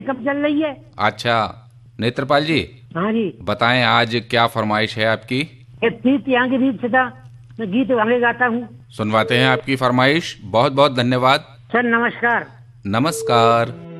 कब चल रही है? अच्छा, नेत्रपाल जी हाँ जी। बताएं आज क्या फरमाइश है आपकी। ये प्रीत यहाँ की रीत सदा मैं गीत वाले गाता हूँ। सुनवाते हैं आपकी फरमाइश। बहुत बहुत धन्यवाद। सर नमस्कार। नमस्कार।